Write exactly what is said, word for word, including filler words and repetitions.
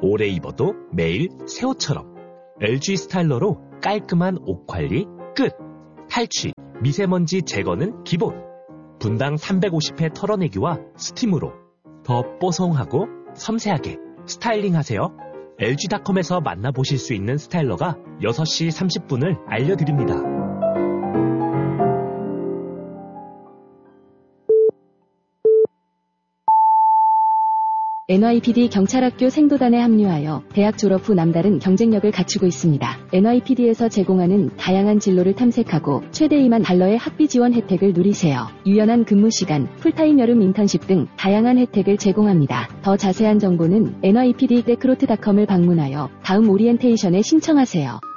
오래 입어도 매일 새 옷처럼. 엘지 스타일러로 깔끔한 옷 관리 끝. 탈취, 미세먼지 제거는 기본. 분당 삼백오십 회 털어내기와 스팀으로 더 뽀송하고 섬세하게 스타일링하세요. 엘지닷컴에서 만나보실 수 있는 스타일러가 여섯 시 삼십 분을 알려드립니다. 엔와이피디 경찰학교 생도단에 합류하여 대학 졸업 후 남다른 경쟁력을 갖추고 있습니다. 엔와이피디에서 제공하는 다양한 진로를 탐색하고 최대 이만 달러의 학비 지원 혜택을 누리세요. 유연한 근무 시간, 풀타임 여름 인턴십 등 다양한 혜택을 제공합니다. 더 자세한 정보는 엔와이피디 데크로트 닷컴을 방문하여 다음 오리엔테이션에 신청하세요.